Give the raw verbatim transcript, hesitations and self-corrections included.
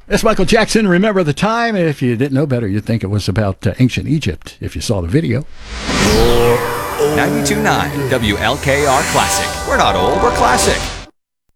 That's Michael Jackson. Remember the time. If you didn't know better, you'd think it was about uh, ancient Egypt if you saw the video. ninety-two point nine W L K R Classic. We're not old, we're classic.